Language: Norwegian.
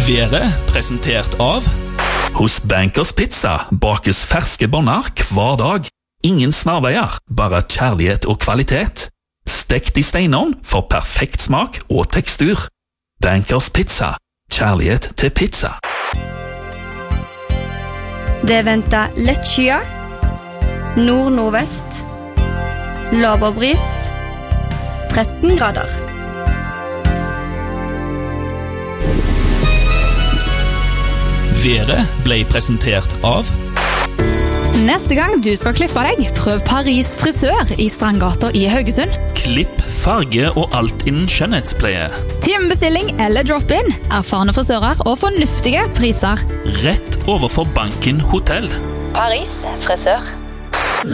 Været presentert av Hos Bankers Pizza bakes ferske bonner hver dag. Ingen snarveier, bare kjærlighet og kvalitet. Stekt i steinovn for perfekt smak og tekstur. Bankers Pizza. Kjærlighet til pizza. Det venter lett skya, nord-nordvest, laber bris, 13 grader. Været ble presentert av Neste gang du skal klippe deg, prøv Paris frisør i Strandgata i Haugesund. Klipp, farge og alt innen skjønnhetspleie. Timebestilling eller drop-in, erfarne frisører og fornuftige priser. Rett overfor Banken Hotell. Paris frisør.